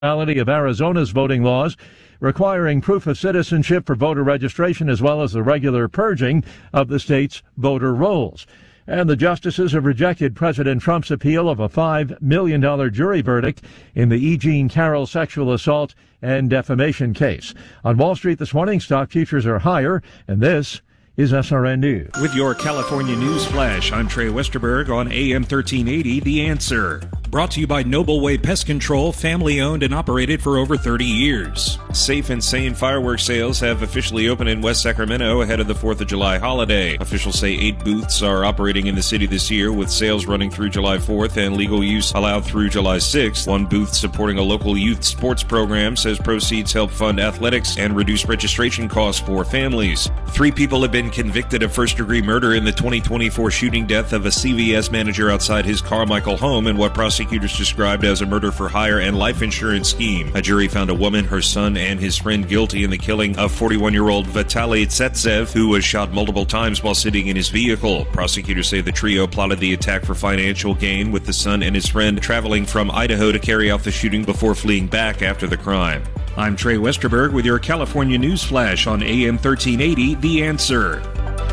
of Arizona's voting laws, requiring proof of citizenship for voter registration as well as the regular purging of the state's voter rolls. And the justices have rejected President Trump's appeal of a $5 million jury verdict in the E. Jean Carroll sexual assault and defamation case. On Wall Street this morning, stock futures are higher, and this is SRN News. With your California News Flash, I'm Trey Westerberg on AM 1380, The Answer. Brought to you by Noble Way Pest Control, family-owned and operated for over 30 years. Safe and Sane fireworks sales have officially opened in West Sacramento ahead of the 4th of July holiday. Officials say 8 booths are operating in the city this year, with sales running through July 4th and legal use allowed through July 6th. One booth supporting a local youth sports program says proceeds help fund athletics and reduce registration costs for families. 3 people have been convicted of first-degree murder in the 2024 shooting death of a CVS manager outside his Carmichael home in what prosecutors described as a murder-for-hire and life insurance scheme. A jury found a woman, her son, and his friend guilty in the killing of 41-year-old Vitaly Tsetsev, who was shot multiple times while sitting in his vehicle. Prosecutors say the trio plotted the attack for financial gain, with the son and his friend traveling from Idaho to carry out the shooting before fleeing back after the crime. I'm Trey Westerberg with your California News Flash on AM 1380, The Answer.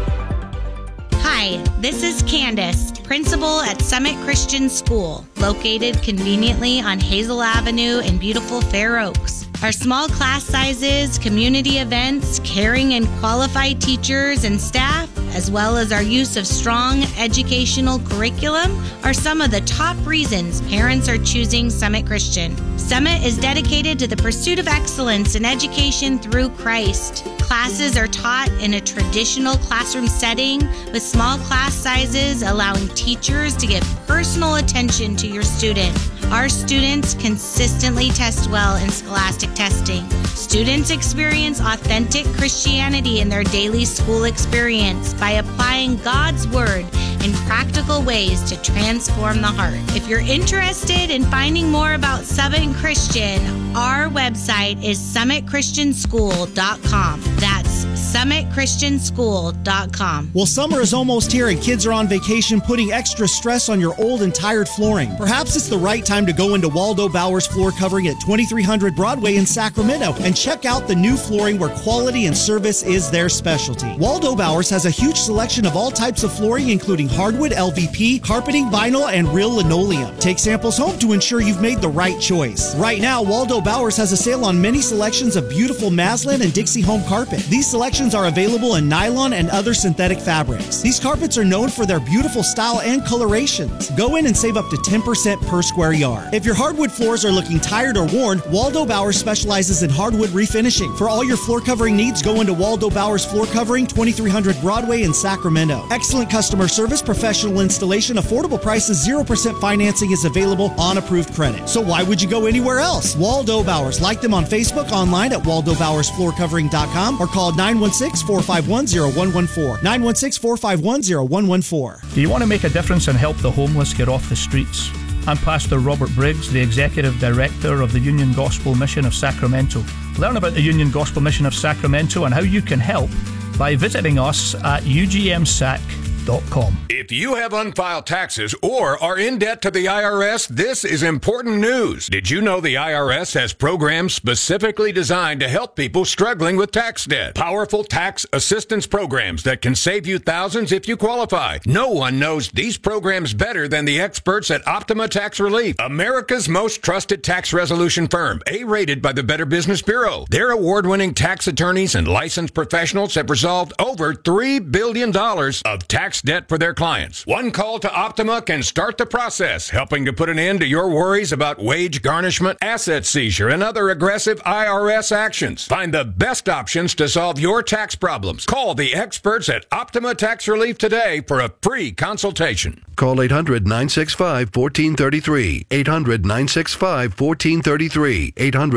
Hi, this is Candace, principal at Summit Christian School, located conveniently on Hazel Avenue in beautiful Fair Oaks. Our small class sizes, community events, caring and qualified teachers and staff, as well as our use of strong educational curriculum, are some of the top reasons parents are choosing Summit Christian. Summit is dedicated to the pursuit of excellence in education through Christ. Classes are taught in a traditional classroom setting with small class sizes, allowing teachers to give personal attention to your student. Our students consistently test well in scholastic testing. Students experience authentic Christianity in their daily school experience by applying God's Word in practical ways to transform the heart. If you're interested in finding more about Summit Christian, our website is summitchristianschool.com. That's summitchristianschool.com. Well, summer is almost here and kids are on vacation, putting extra stress on your old and tired flooring. Perhaps it's the right time to go into Waldo Bowers Floor Covering at 2300 Broadway in Sacramento and check out the new flooring where quality and service is their specialty. Waldo Bowers has a huge selection of all types of flooring, including hardwood, LVP, carpeting, vinyl, and real linoleum. Take samples home to ensure you've made the right choice. Right now, Waldo Bowers has a sale on many selections of beautiful Maslin and Dixie home carpet. These selections are available in nylon and other synthetic fabrics. These carpets are known for their beautiful style and colorations. Go in and save up to 10% per square yard. If your hardwood floors are looking tired or worn, Waldo Bowers specializes in hardwood refinishing. For all your floor covering needs, go into Waldo Bowers Floor Covering, 2300 Broadway in Sacramento. Excellent customer service, professional installation, affordable prices, 0% financing is available on approved credit. So why would you go anywhere else? Waldo Bowers. Like them on Facebook, online at waldobowersfloorcovering.com, or call 916-451-0114. 916-451-0114. Do you want to make a difference and help the homeless get off the streets? I'm Pastor Robert Briggs, the Executive Director of the Union Gospel Mission of Sacramento. Learn about the Union Gospel Mission of Sacramento and how you can help by visiting us at ugmsac.com. If you have unfiled taxes or are in debt to the IRS, this is important news. Did you know the IRS has programs specifically designed to help people struggling with tax debt? Powerful tax assistance programs that can save you thousands if you qualify. No one knows these programs better than the experts at Optima Tax Relief, America's most trusted tax resolution firm, A-rated by the Better Business Bureau. Their award-winning tax attorneys and licensed professionals have resolved over $3 billion of tax debt for their clients. One call to Optima can start the process, helping to put an end to your worries about wage garnishment, asset seizure, and other aggressive IRS actions. Find the best options to solve your tax problems. Call the experts at Optima Tax Relief today for a free consultation. Call 800-965-1433. 800-965-1433.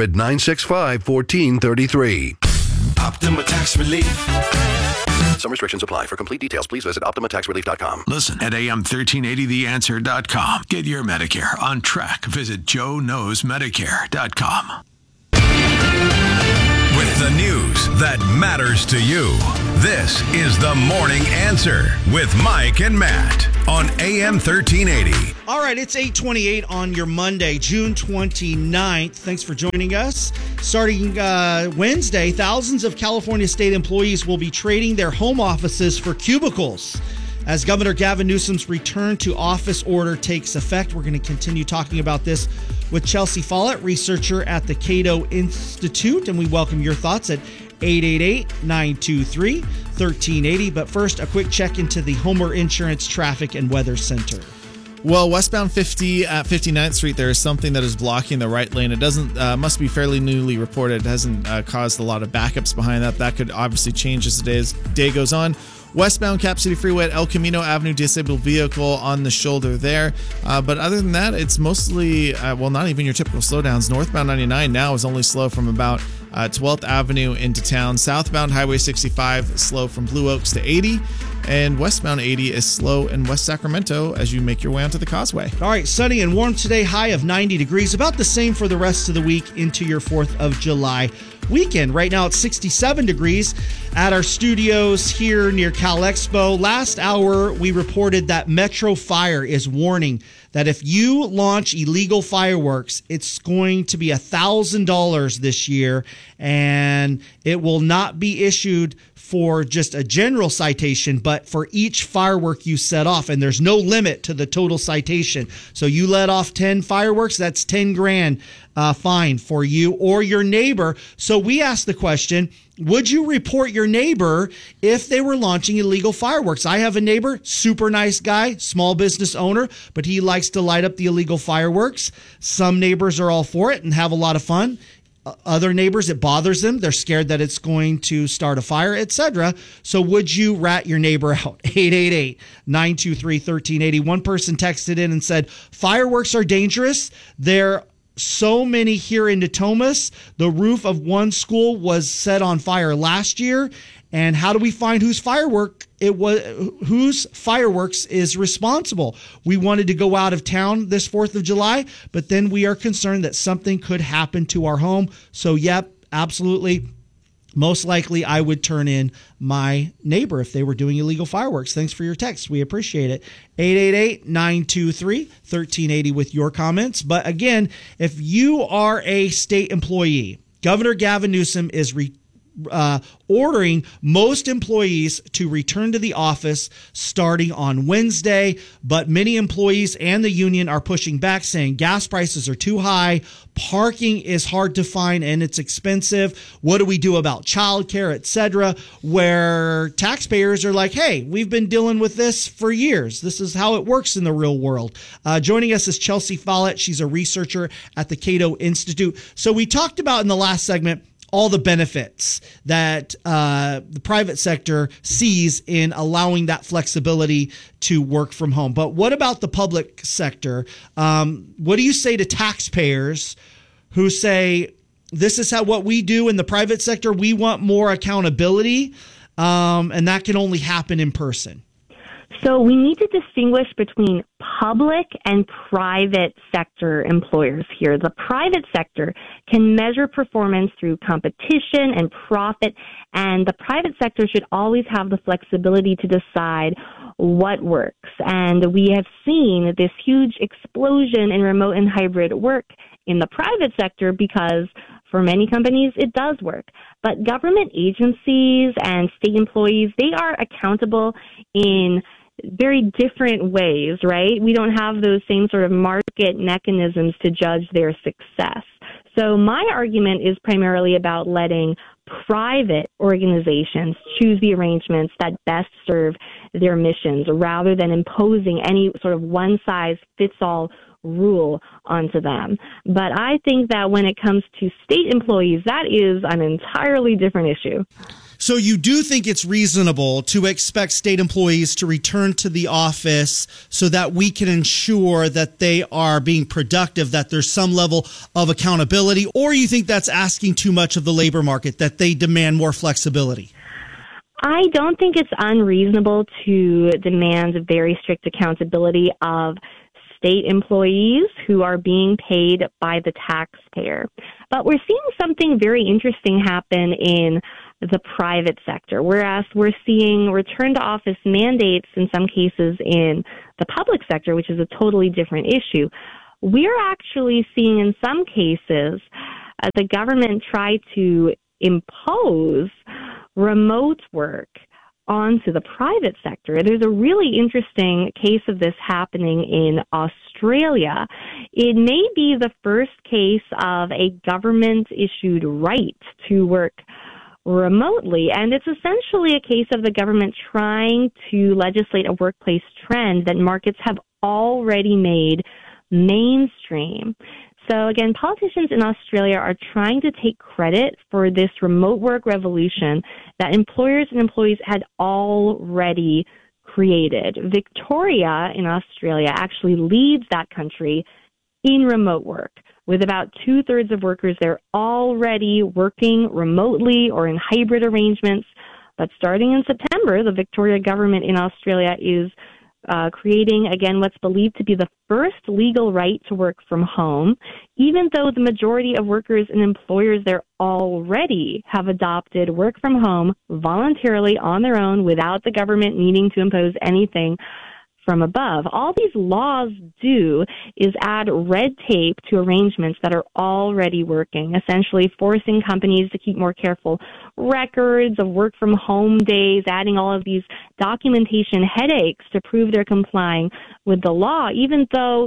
800-965-1433. Optima Tax Relief. Some restrictions apply. For complete details, please visit OptimaTaxRelief.com. Listen at AM1380TheAnswer.com. Get your Medicare on track. Visit JoeKnowsMedicare.com. With The news that matters to you. This is The Morning Answer with Mike and Matt on AM 1380. All right, it's 8:28 on your Monday, June 29th. Thanks for joining us. Starting Wednesday, thousands of California state employees will be trading their home offices for cubicles. As Governor Gavin Newsom's return to office order takes effect, we're going to continue talking about this with Chelsea Follett, researcher at the Cato Institute, and we welcome your thoughts at 888-923-1380. But first, a quick check into the Homer Insurance Traffic and Weather Center. Well, westbound 50 at 59th Street, there is something that is blocking the right lane. It doesn't must be fairly newly reported. It hasn't caused a lot of backups behind that. That could obviously change as the day goes on. Westbound Cap City Freeway at El Camino Avenue, disabled vehicle on the shoulder there. But other than that, it's mostly, not even your typical slowdowns. Northbound 99 now is only slow from about 12th Avenue into town. Southbound Highway 65 slow from Blue Oaks to 80. And westbound 80 is slow in West Sacramento as you make your way onto the causeway. All right, sunny and warm today, high of 90 degrees. About the same for the rest of the week into your 4th of July weekend. Right now it's 67 degrees at our studios here near Cal Expo. Last hour, we reported that Metro Fire is warning that if you launch illegal fireworks, it's going to be $1,000 this year, and it will not be issued for just a general citation, but for each firework you set off, and there's no limit to the total citation. So you let off 10 fireworks, that's 10 grand fine for you or your neighbor. So we asked the question, would you report your neighbor if they were launching illegal fireworks? I have a neighbor, super nice guy, small business owner, but he likes to light up the illegal fireworks. Some neighbors are all for it and have a lot of fun. Other neighbors, it bothers them. They're scared that it's going to start a fire, etc. So would you rat your neighbor out? 888-923-1380. One person texted in and said, fireworks are dangerous. They're so many here in Natomas. The roof of one school was set on fire last year. And how do we find whose fireworks is responsible? We wanted to go out of town this 4th of July, but then we are concerned that something could happen to our home. So, yep, absolutely. Most likely I would turn in my neighbor if they were doing illegal fireworks. Thanks for your text. We appreciate it. 888-923-1380 with your comments. But again, if you are a state employee, Governor Gavin Newsom is ordering most employees to return to the office starting on Wednesday, but many employees and the union are pushing back, saying gas prices are too high, parking is hard to find, and it's expensive. What do we do about childcare, etc., where taxpayers are like, hey, we've been dealing with this for years. This is how it works in the real world. Joining us is Chelsea Follett. She's a researcher at the Cato Institute. So we talked about in the last segment all the benefits that the private sector sees in allowing that flexibility to work from home. But what about the public sector? What do you say to taxpayers who say, this is what we do in the private sector? We want more accountability, and that can only happen in person. So we need to distinguish between public and private sector employers here. The private sector can measure performance through competition and profit, and the private sector should always have the flexibility to decide what works. And we have seen this huge explosion in remote and hybrid work in the private sector because for many companies, it does work. But government agencies and state employees, they are accountable in very different ways, right? We don't have those same sort of market mechanisms to judge their success. So my argument is primarily about letting private organizations choose the arrangements that best serve their missions rather than imposing any sort of one-size-fits-all rule onto them. But I think that when it comes to state employees, that is an entirely different issue. So you do think it's reasonable to expect state employees to return to the office so that we can ensure that they are being productive, that there's some level of accountability, or you think that's asking too much of the labor market, that they demand more flexibility? I don't think it's unreasonable to demand very strict accountability of state employees who are being paid by the taxpayer. But we're seeing something very interesting happen in the private sector, whereas we're seeing return to office mandates in some cases in the public sector, which is a totally different issue. We're actually seeing in some cases the government try to impose remote work onto the private sector. There's a really interesting case of this happening in Australia. It may be the first case of a government-issued right to work remotely, and it's essentially a case of the government trying to legislate a workplace trend that markets have already made mainstream. So again, politicians in Australia are trying to take credit for this remote work revolution that employers and employees had already created. Victoria in Australia actually leads that country in remote work, with about 2/3 of workers there already working remotely or in hybrid arrangements. But starting in September, the Victoria government in Australia is creating, again, what's believed to be the first legal right to work from home, even though the majority of workers and employers there already have adopted work from home voluntarily on their own without the government needing to impose anything from above. All these laws do is add red tape to arrangements that are already working, essentially forcing companies to keep more careful records of work from home days, adding all of these documentation headaches to prove they're complying with the law, even though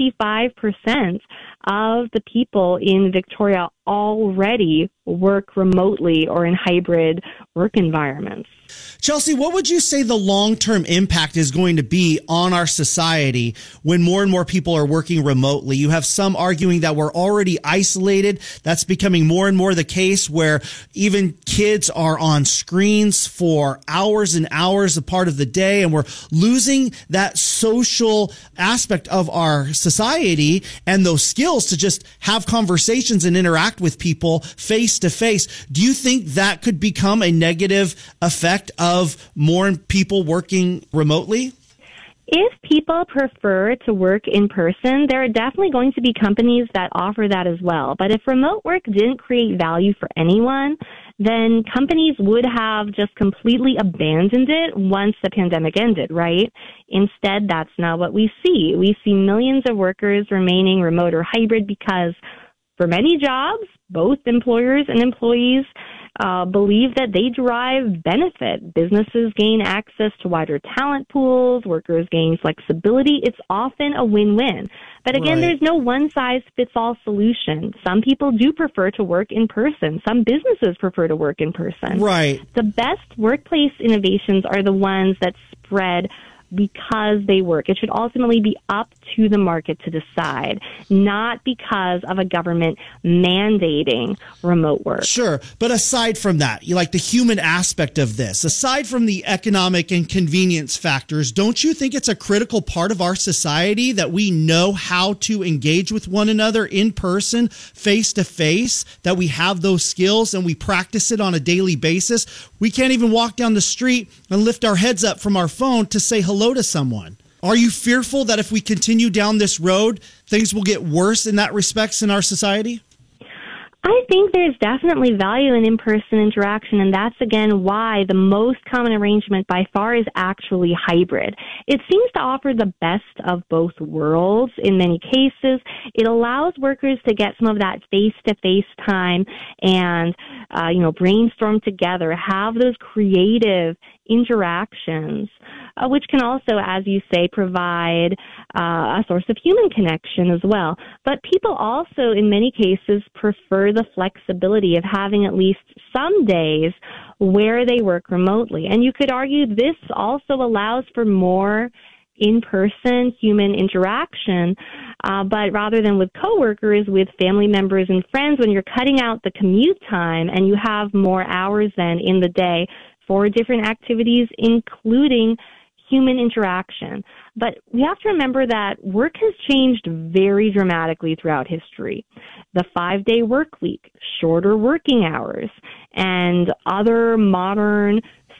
65% of the people in Victoria already work remotely or in hybrid work environments. Chelsea, what would you say the long-term impact is going to be on our society when more and more people are working remotely? You have some arguing that we're already isolated. That's becoming more and more the case, where even kids are on screens for hours and hours a part of the day, and we're losing that social aspect of our society and those skills to just have conversations and interact with people face to face. Do you think that could become a negative effect of more people working remotely? If people prefer to work in person, there are definitely going to be companies that offer that as well. But if remote work didn't create value for anyone, then companies would have just completely abandoned it once the pandemic ended, right? Instead, that's not what we see. We see millions of workers remaining remote or hybrid because for many jobs, both employers and employees believe that they derive benefit. Businesses gain access to wider talent pools, workers gain flexibility. It's often a win-win. But again, There's no one-size-fits-all solution. Some people do prefer to work in person. Some businesses prefer to work in person. Right. The best workplace innovations are the ones that spread because they work. It should ultimately be up to the market to decide, not because of a government mandating remote work. Sure. But aside from that, you like the human aspect of this, aside from the economic and convenience factors, don't you think it's a critical part of our society that we know how to engage with one another in person, face to face, that we have those skills and we practice it on a daily basis? We can't even walk down the street and lift our heads up from our phone to say hello to someone. Are you fearful that if we continue down this road, things will get worse in that respects in our society? I think there's definitely value in in-person interaction, and that's, again, why the most common arrangement by far is actually hybrid. It seems to offer the best of both worlds in many cases. It allows workers to get some of that face-to-face time and, brainstorm together, have those creative interactions, which can also, as you say, provide a source of human connection as well. But people also, in many cases, prefer the flexibility of having at least some days where they work remotely. And you could argue this also allows for more in-person human interaction, but rather than with coworkers, with family members and friends, when you're cutting out the commute time and you have more hours then in the day for different activities, including human interaction. But we have to remember that work has changed very dramatically throughout history. The 5-day work week, shorter working hours, and other modern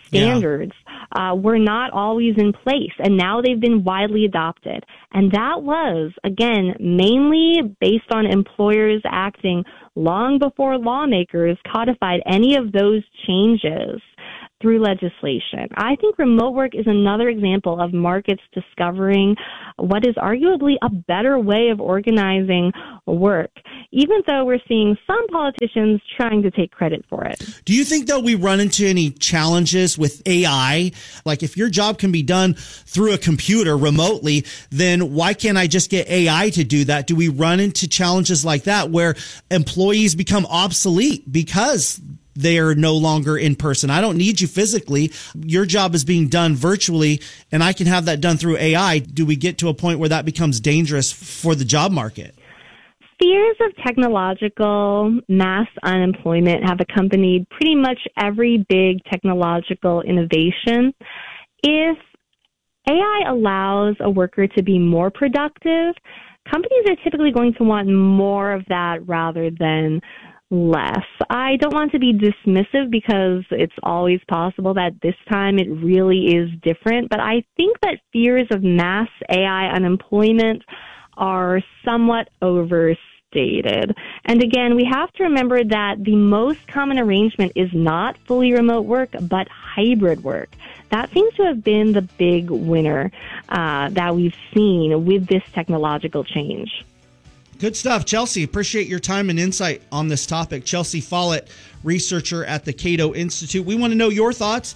standards were not always in place, and now they've been widely adopted. And that was, again, mainly based on employers acting long before lawmakers codified any of those changes through legislation. I think remote work is another example of markets discovering what is arguably a better way of organizing work, even though we're seeing some politicians trying to take credit for it. Do you think, though, we run into any challenges with AI? Like, if your job can be done through a computer remotely, then why can't I just get AI to do that? Do we run into challenges like that where employees become obsolete because they are no longer in person? I don't need you physically. Your job is being done virtually, and I can have that done through AI. Do we get to a point where that becomes dangerous for the job market? Fears of technological mass unemployment have accompanied pretty much every big technological innovation. If AI allows a worker to be more productive, companies are typically going to want more of that rather than less. I don't want to be dismissive because it's always possible that this time it really is different, but I think that fears of mass AI unemployment are somewhat overstated. And again, we have to remember that the most common arrangement is not fully remote work, but hybrid work. That seems to have been the big winner that we've seen with this technological change. Good stuff, Chelsea. Appreciate your time and insight on this topic. Chelsea Follett, researcher at the Cato Institute. We want to know your thoughts.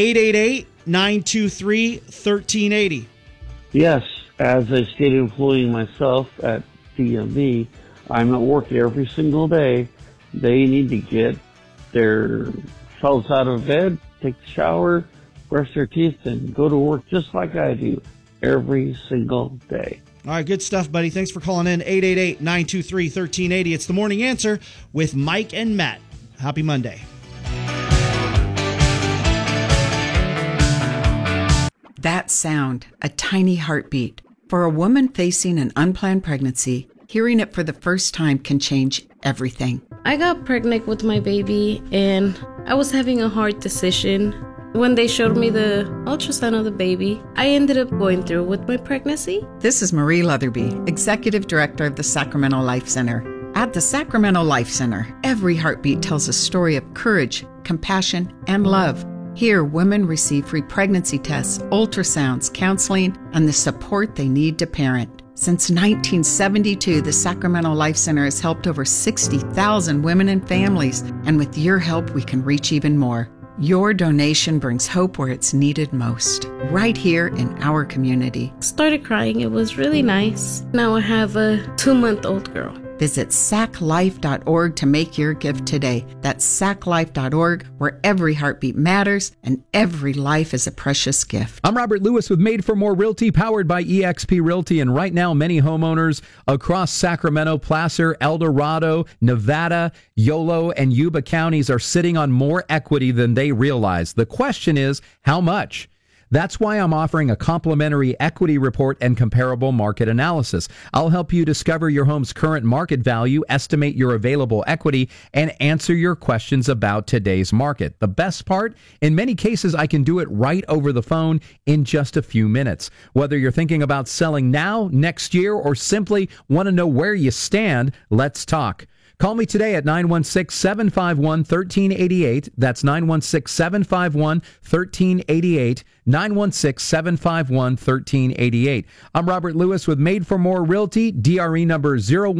888-923-1380. Yes, as a state employee myself at DMV, I'm at work every single day. They need to get themselves out of bed, take a shower, brush their teeth, and go to work just like I do every single day. All right, good stuff, buddy. Thanks for calling in. 888-923-1380. It's The Morning Answer with Mike and Matt. Happy Monday. That sound, a tiny heartbeat. For a woman facing an unplanned pregnancy, hearing it for the first time can change everything. I got pregnant with my baby, and I was having a hard decision. When they showed me the ultrasound of the baby, I ended up going through with my pregnancy. This is Marie Leatherby, Executive Director of the Sacramento Life Center. At the Sacramento Life Center, every heartbeat tells a story of courage, compassion, and love. Here, women receive free pregnancy tests, ultrasounds, counseling, and the support they need to parent. Since 1972, the Sacramento Life Center has helped over 60,000 women and families, and with your help, we can reach even more. Your donation brings hope where it's needed most, right here in our community. Started crying. It was really nice. Now I have a 2-month-old girl. Visit saclife.org to make your gift today. That's saclife.org, where every heartbeat matters and every life is a precious gift. I'm Robert Lewis with Made for More Realty, powered by eXp Realty. And right now, many homeowners across Sacramento, Placer, El Dorado, Nevada, Yolo, and Yuba counties are sitting on more equity than they realize. The question is, how much? That's why I'm offering a complimentary equity report and comparable market analysis. I'll help you discover your home's current market value, estimate your available equity, and answer your questions about today's market. The best part, in many cases, I can do it right over the phone in just a few minutes. Whether you're thinking about selling now, next year, or simply want to know where you stand, let's talk. Call me today at 916-751-1388. That's 916-751-1388. 916-751-1388. I'm Robert Lewis with Made for More Realty, DRE number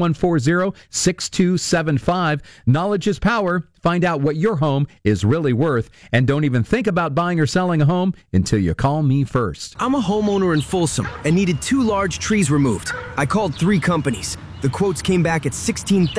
0140-6275. Knowledge is power. Find out what your home is really worth, and don't even think about buying or selling a home until you call me first. I'm a homeowner in Folsom and needed 2 large trees removed. I called 3 companies. The quotes came back at $16,000,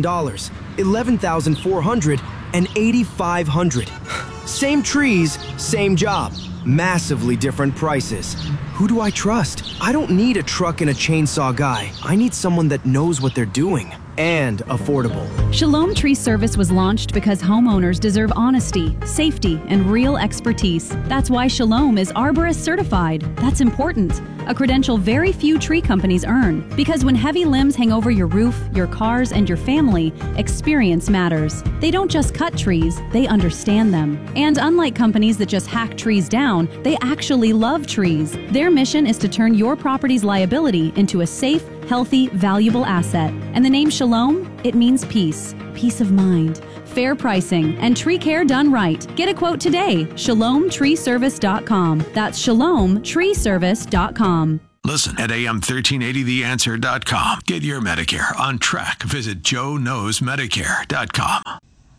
$11,400, and $8,500. Same trees, same job. Massively different prices. Who do I trust? I don't need a truck and a chainsaw guy. I need someone that knows what they're doing. And affordable. Shalom Tree Service was launched because homeowners deserve honesty, safety, and real expertise. That's why Shalom is Arborist certified. That's important. a credential very few tree companies earn. Because when heavy limbs hang over your roof, your cars, and your family, experience matters. They don't just cut trees, they understand them. And unlike companies that just hack trees down, they actually love trees. Their mission is to turn your property's liability into a safe, healthy, valuable asset. And the name Shalom? It means peace, peace of mind, fair pricing, and tree care done right. Get a quote today. ShalomTreeService.com. That's ShalomTreeService.com. Listen at am1380theanswer.com. Get your Medicare on track. Visit joeknowsmedicare.com.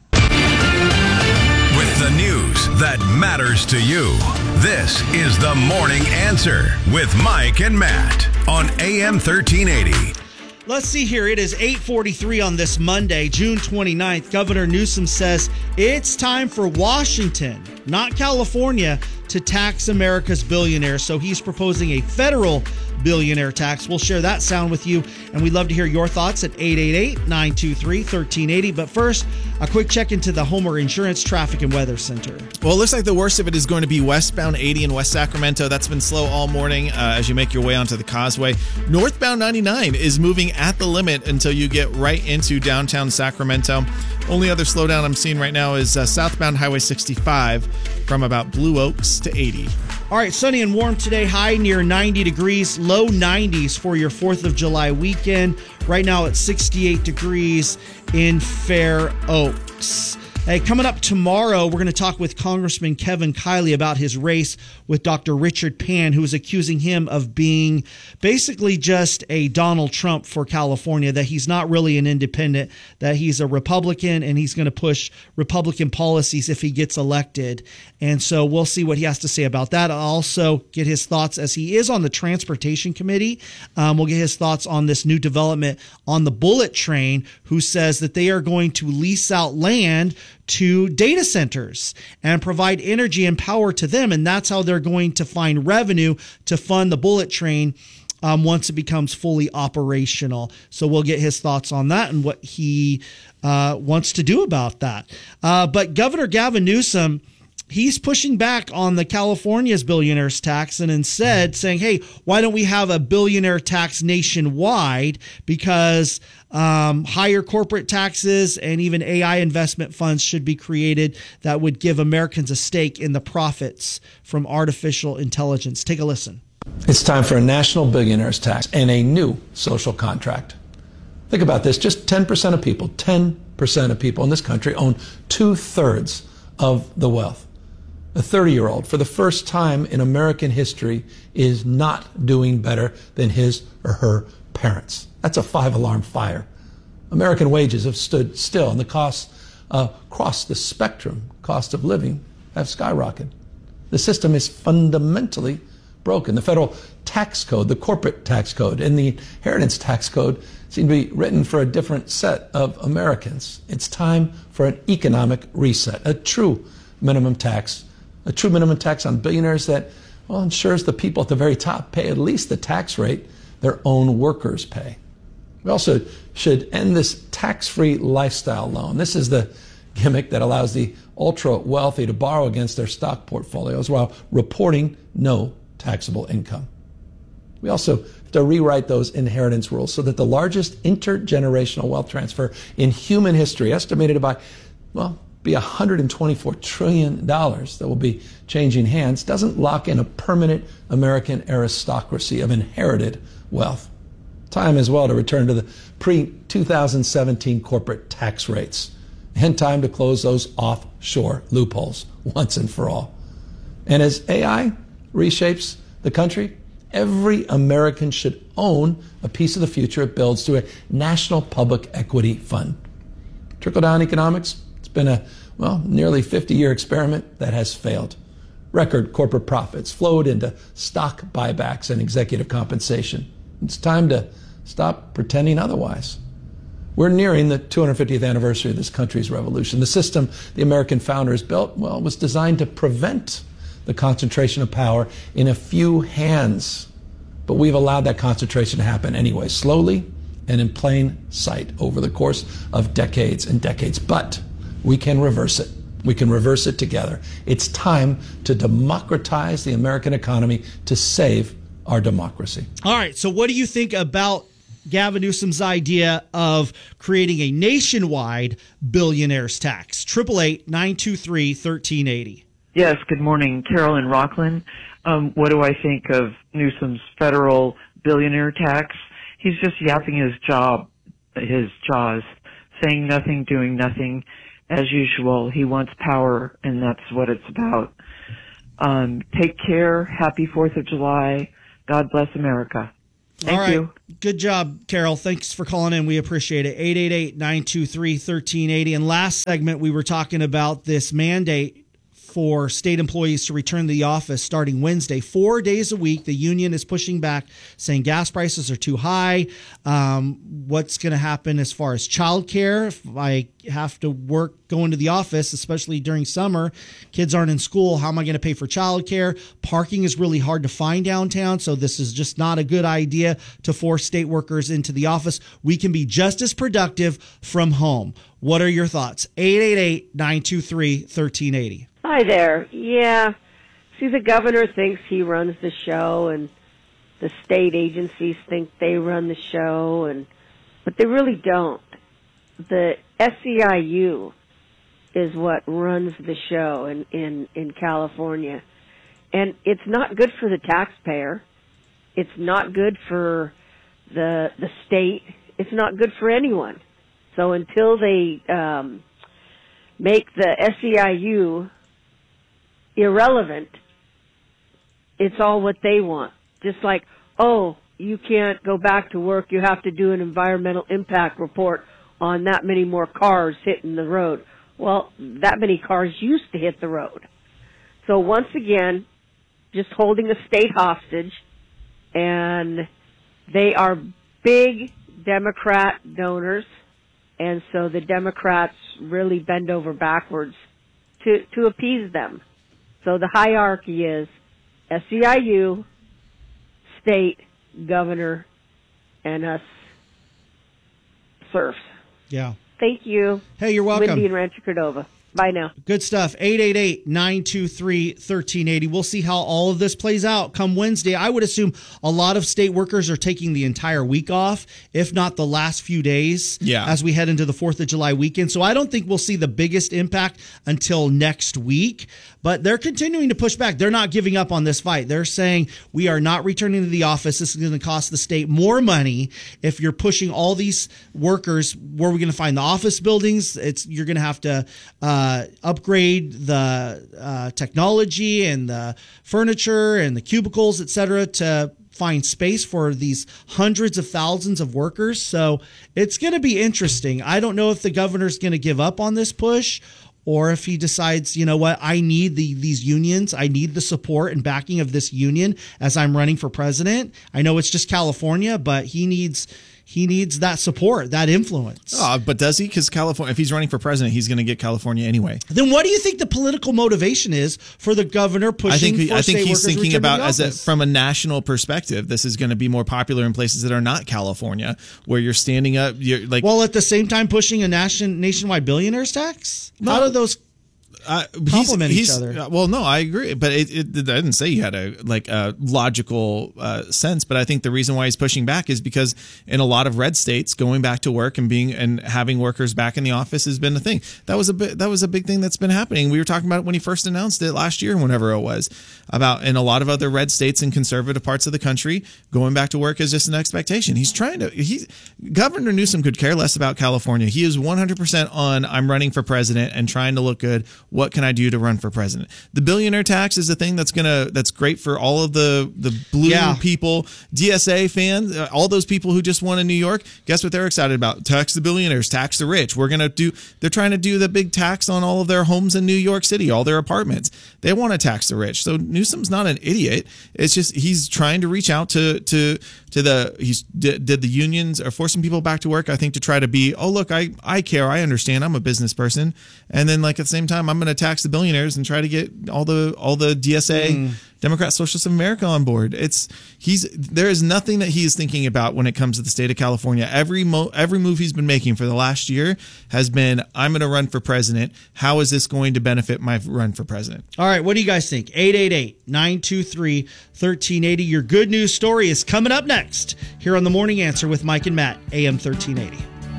With the news that matters to you, this is The Morning Answer with Mike and Matt on AM 1380. Let's see here. It is 8:43 on this Monday, June 29th. Governor Newsom says it's time for Washington, not California, to tax America's billionaires. So he's proposing a federal billionaire tax. We'll share that sound with you, and we'd love to hear your thoughts at 888-923-1380. But first, a quick check into the Homer Insurance Traffic and Weather Center. Well, it looks like the worst of it is going to be westbound 80 in West Sacramento. That's been slow all morning as you make your way onto the causeway. Northbound 99 is moving at the limit until you get right into downtown Sacramento. Only other slowdown I'm seeing right now is southbound Highway 65 from about Blue Oaks to 80. All right, sunny and warm today, high near 90 degrees, low 90s for your 4th of July weekend. Right now it's 68 degrees in Fair Oaks. Hey, coming up tomorrow, we're going to talk with Congressman Kevin Kiley about his race with Dr. Richard Pan, who is accusing him of being basically just a Donald Trump for California, that he's not really an independent, that he's a Republican, and he's going to push Republican policies if he gets elected. And so we'll see what he has to say about that. I'll also get his thoughts, as he is on the Transportation Committee. We'll get his thoughts on this new development on the Bullet Train, who says that they are going to lease out land to data centers and provide energy and power to them. And that's how they're going to find revenue to fund the Bullet Train once it becomes fully operational. So we'll get his thoughts on that and what he wants to do about that. But Governor Gavin Newsom, he's pushing back on the California's billionaires tax and instead saying, hey, why don't we have a billionaire tax nationwide? Because higher corporate taxes and even AI investment funds should be created that would give Americans a stake in the profits from artificial intelligence. Take a listen. It's time for a national billionaires tax and a new social contract. Think about this. Just 10% of people in this country own 2/3 of the wealth. A 30-year-old, for the first time in American history, is not doing better than his or her parents. That's a 5-alarm fire. American wages have stood still, and the costs across the spectrum, cost of living, have skyrocketed. The system is fundamentally broken. The federal tax code, the corporate tax code, and the inheritance tax code seem to be written for a different set of Americans. It's time for an economic reset, a true minimum tax on billionaires that, well, ensures the people at the very top pay at least the tax rate their own workers pay. We also should end this tax-free lifestyle loan. This is the gimmick that allows the ultra-wealthy to borrow against their stock portfolios while reporting no taxable income. We also have to rewrite those inheritance rules so that the largest intergenerational wealth transfer in human history, estimated by, well, be $124 trillion that will be changing hands, doesn't lock in a permanent American aristocracy of inherited wealth. Time as well to return to the pre-2017 corporate tax rates, and time to close those offshore loopholes once and for all. And as AI reshapes the country, every American should own a piece of the future it builds through a national public equity fund. Trickle-down economics, it's been a, well, nearly 50-year experiment that has failed. Record corporate profits flowed into stock buybacks and executive compensation. It's time to stop pretending otherwise. We're nearing the 250th anniversary of this country's revolution. The system the American founders built, well, was designed to prevent the concentration of power in a few hands. But we've allowed that concentration to happen anyway, slowly and in plain sight over the course of decades and decades. But we can reverse it. We can reverse it together. It's time to democratize the American economy to save our democracy. All right. So what do you think about Gavin Newsom's idea of creating a nationwide billionaires tax? 888-923-1380. Yes, good morning. Carol in Rockland. What do I think of Newsom's federal billionaire tax? He's just yapping his jaws, saying nothing, doing nothing. As usual, he wants power, and that's what it's about. Take care. Happy 4th of July. God bless America. Thank you. Good job, Carol. Thanks for calling in. We appreciate it. 888-923-1380. And last segment, we were talking about this mandate for state employees to return to the office starting Wednesday, 4 days a week. The union is pushing back, saying gas prices are too high. What's going to happen as far as childcare? If I have to work going to the office, especially during summer, kids aren't in school, how am I going to pay for childcare? Parking is really hard to find downtown, so this is just not a good idea to force state workers into the office. We can be just as productive from home. What are your thoughts? 888-923-1380. Hi there. Yeah. See, the governor thinks he runs the show, and the state agencies think they run the show, but they really don't. The SEIU is what runs the show in California. And it's not good for the taxpayer. It's not good for the state. It's not good for anyone. So until they make the SEIU irrelevant, it's all what they want. Just like, oh, you can't go back to work, you have to do an environmental impact report on that many more cars hitting the road. Well, that many cars used to hit the road. So once again, just holding a state hostage, and they are big Democrat donors, and so the Democrats really bend over backwards to appease them. So the hierarchy is SEIU, state, governor, and us serfs. Yeah. Thank you. Hey, you're welcome. Wendy in Rancho Cordova. Bye now. Good stuff. 888-923-1380. We'll see how all of this plays out come Wednesday. I would assume a lot of state workers are taking the entire week off, if not the last few days, as we head into the 4th of July weekend. So I don't think we'll see the biggest impact until next week. But they're continuing to push back. They're not giving up on this fight. They're saying we are not returning to the office. This is going to cost the state more money if you're pushing all these workers. Where are we going to find the office buildings? You're going to have to upgrade the technology and the furniture and the cubicles, et cetera, to find space for these hundreds of thousands of workers. So it's going to be interesting. I don't know if the governor's going to give up on this push, or if he decides, you know what, I need these unions. I need the support and backing of this union as I'm running for president. I know it's just California, but he needs that support, that influence. But does he? Because California, if he's running for president, he's going to get California anyway. Then what do you think the political motivation is for the governor pushing for state workers he's thinking about from a national perspective. This is going to be more popular in places that are not California, where you're standing up. You're like, well, at the same time pushing a nationwide billionaires tax. How do those complement each other? Well, no, I agree, but I didn't say you had a logical sense. But I think the reason why he's pushing back is because in a lot of red states, going back to work and having workers back in the office has been a thing. That was a big thing that's been happening. We were talking about it when he first announced it last year, whenever it was, about in a lot of other red states and conservative parts of the country, going back to work is just an expectation. Governor Newsom could care less about California. He is 100% on I'm running for president and trying to look good. What can I do to run for president? The billionaire tax is a thing that's great for all of the blue people, DSA fans, all those people who just won in New York. Guess what they're excited about? Tax the billionaires, tax the rich. They're trying to do the big tax on all of their homes in New York City, all their apartments. They want to tax the rich. So Newsom's not an idiot. It's just he's trying to reach out to the unions are forcing people back to work, I think, to try to be, oh, look, I care, I understand, I'm a business person. And then at the same time, I'm going to tax the billionaires and try to get all the DSA Democrat Socialists of America on board. There is nothing that he is thinking about when it comes to the state of California. Every move he's been making for the last year has been, I'm going to run for president. How is this going to benefit my run for president? All right, what do you guys think? 888-923-1380. Your good news story is coming up next here on The Morning Answer with Mike and Matt, AM 1380.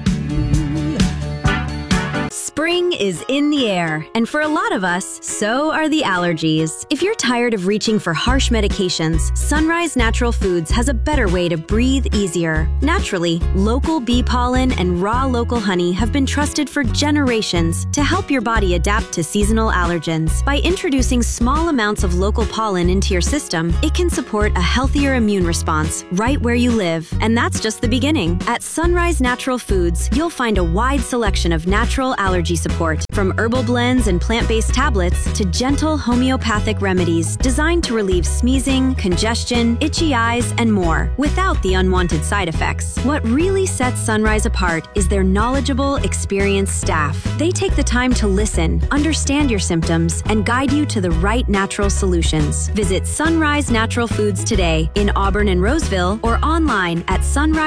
Spring is in the air, and for a lot of us, so are the allergies. If you're tired of reaching for harsh medications, Sunrise Natural Foods has a better way to breathe easier. Naturally, local bee pollen and raw local honey have been trusted for generations to help your body adapt to seasonal allergens. By introducing small amounts of local pollen into your system, it can support a healthier immune response right where you live. And that's just the beginning. At Sunrise Natural Foods, you'll find a wide selection of natural allergy support, from herbal blends and plant-based tablets to gentle homeopathic remedies designed to relieve sneezing, congestion, itchy eyes, and more without the unwanted side effects. What really sets Sunrise apart is their knowledgeable, experienced staff. They take the time to listen, understand your symptoms, and guide you to the right natural solutions. Visit Sunrise Natural Foods today in Auburn and Roseville or online at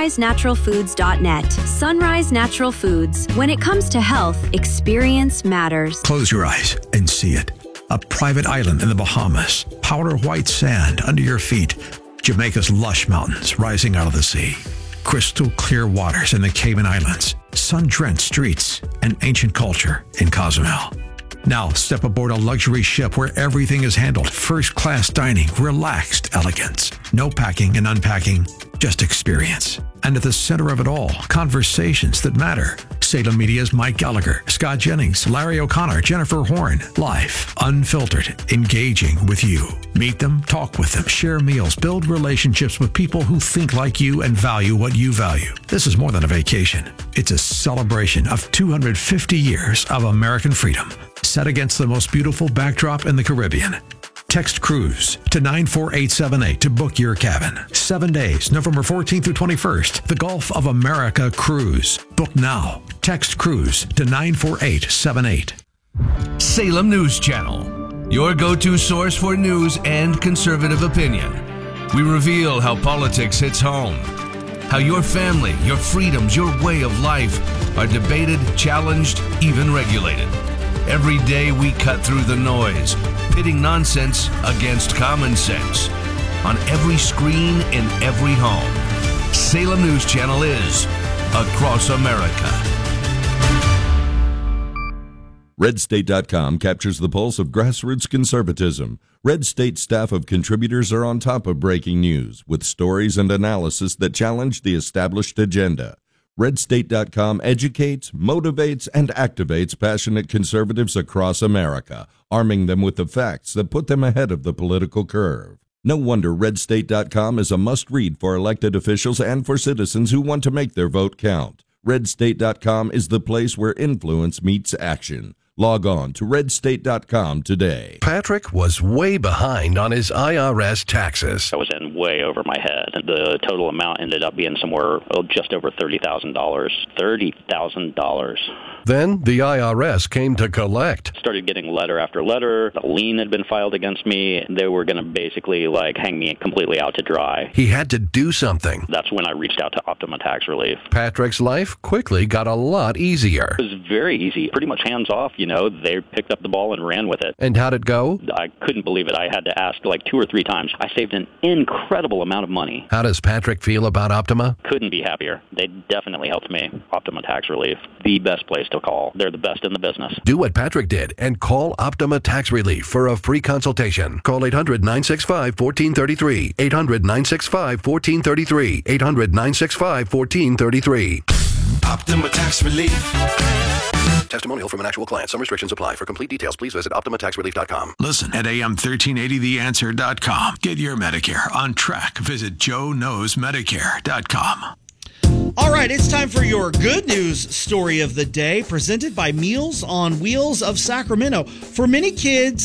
sunrisenaturalfoods.net. Sunrise Natural Foods. When it comes to health, experience matters. Close your eyes and see it. A private island in the Bahamas, powder white sand under your feet, Jamaica's lush mountains rising out of the sea, crystal clear waters in the Cayman Islands, sun-drenched streets, and ancient culture in Cozumel. Now step aboard a luxury ship where everything is handled first-class dining, relaxed elegance. No packing and unpacking, just experience. And at the center of it all, conversations that matter. Salem Media's Mike Gallagher, Scott Jennings, Larry O'Connor, Jennifer Horn. Live, unfiltered, engaging with you. Meet them, talk with them, share meals, build relationships with people who think like you and value what you value. This is more than a vacation. It's a celebration of 250 years of American freedom, set against the most beautiful backdrop in the Caribbean. Text Cruise to 94878 to book your cabin. 7 days, November 14th through 21st. The Gulf of America Cruise. Book now. Text Cruise to 94878. Salem News Channel, your go-to source for news and conservative opinion. We reveal how politics hits home, how your family, your freedoms, your way of life are debated, challenged, even regulated. Every day we cut through the noise, pitting nonsense against common sense. On every screen, in every home. Salem News Channel is across America. RedState.com captures the pulse of grassroots conservatism. Red State staff of contributors are on top of breaking news with stories and analysis that challenge the established agenda. RedState.com educates, motivates, and activates passionate conservatives across America, arming them with the facts that put them ahead of the political curve. No wonder RedState.com is a must-read for elected officials and for citizens who want to make their vote count. RedState.com is the place where influence meets action. Log on to RedState.com today. Patrick was way behind on his IRS taxes. I was in way over my head. The total amount ended up being somewhere just over $30,000. $30,000. Then the IRS came to collect. Started getting letter after letter. A lien had been filed against me. They were going to basically hang me completely out to dry. He had to do something. That's when I reached out to Optima Tax Relief. Patrick's life quickly got a lot easier. It was very easy. Pretty much hands off, They picked up the ball and ran with it. And how'd it go? I couldn't believe it. I had to ask 2 or 3 times. I saved an incredible amount of money. How does Patrick feel about Optima? Couldn't be happier. They definitely helped me. Optima Tax Relief, the best place to call. They're the best in the business. Do what Patrick did and call Optima Tax Relief for a free consultation. Call 800-965-1433. 800-965-1433. 800-965-1433. Optima Tax Relief. Testimonial from an actual client. Some restrictions apply. For complete details, please visit OptimaTaxRelief.com. Listen at AM1380theanswer.com. Get your Medicare on track. Visit JoeKnowsMedicare.com. All right, it's time for your good news story of the day, presented by Meals on Wheels of Sacramento. For many kids,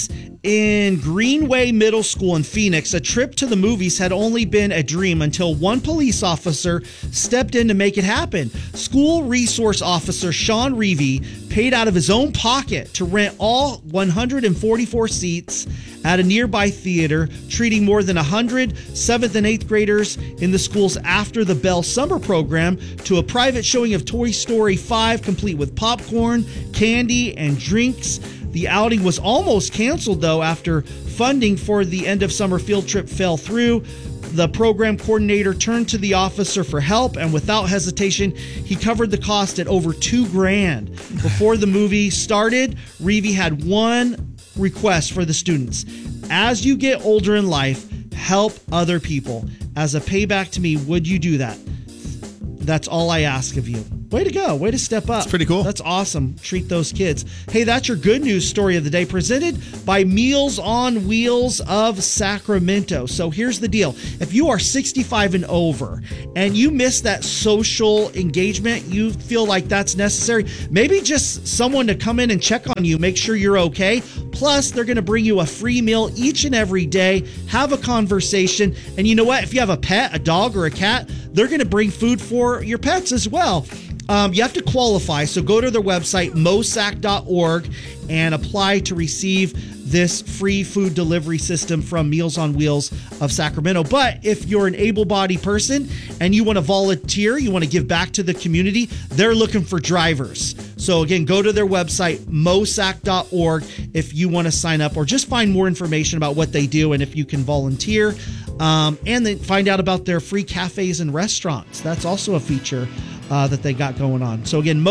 In Greenway Middle School in Phoenix, a trip to the movies had only been a dream until one police officer stepped in to make it happen. School resource officer Sean Reevy paid out of his own pocket to rent all 144 seats at a nearby theater, treating more than 100 7th and 8th graders in the school's After the Bell summer program to a private showing of Toy Story 5, complete with popcorn, candy, and drinks. The outing was almost canceled, though, after funding for the end of summer field trip fell through. The program coordinator turned to the officer for help, and without hesitation, he covered the cost at over $2,000. Before the movie started, Reevy had one request for the students. As you get older in life, help other people. As a payback to me, would you do that? That's all I ask of you. Way to go. Way to step up. That's pretty cool. That's awesome. Treat those kids. Hey, that's your good news story of the day, presented by Meals on Wheels of Sacramento. So here's the deal. If you are 65 and over and you miss that social engagement, you feel like that's necessary, maybe just someone to come in and check on you, make sure you're okay. Plus, they're going to bring you a free meal each and every day. Have a conversation. And you know what? If you have a pet, a dog or a cat, they're going to bring food for your pets as well. You have to qualify, so go to their website, mosac.org, and apply to receive this free food delivery system from Meals on Wheels of Sacramento. But if you're an able-bodied person and you want to volunteer, you want to give back to the community, they're looking for drivers. So again, go to their website, mosac.org, if you want to sign up or just find more information about what they do and if you can volunteer. And then find out about their free cafes and restaurants. That's also a feature that they got going on. So again,